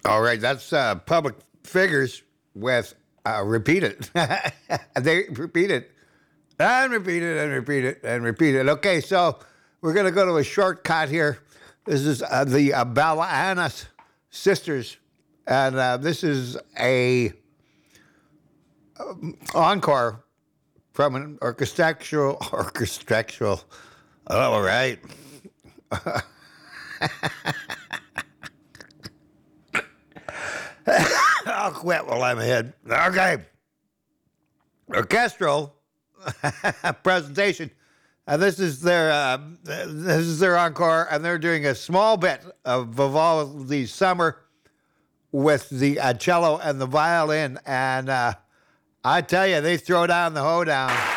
All right, that's Public Figures with Repeat It. They repeat it and repeat it and repeat it and repeat it. Okay, so we're going to go to a shortcut here. This is the Balanas Sisters, and this is a encore from an orchestral. All right. I'll quit while I'm ahead. Okay. Orchestral presentation. This is their encore, and they're doing a small bit of Vivaldi Summer with the cello and the violin. And I tell you, they throw down the hoedown.